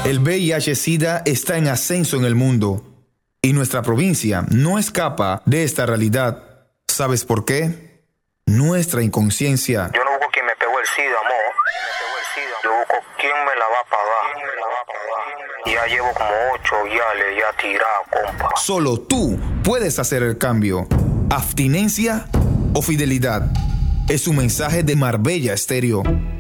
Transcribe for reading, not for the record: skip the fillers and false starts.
El VIH-Sida está en ascenso en el mundo y nuestra provincia no escapa de esta realidad. ¿Sabes por qué? Nuestra inconsciencia. Yo no busco quien me pegó el SIDA, amor. Yo busco quién me la va a pagar. Ya llevo como 8 guiales ya tirado, compa. Solo tú puedes hacer el cambio. Abstinencia o fidelidad. Es un mensaje de Marbella Estéreo.